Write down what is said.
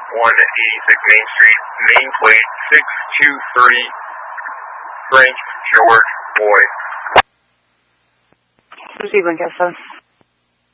186 Main Street, nameplate 623, Frank George Boyd. Receive Lancaster.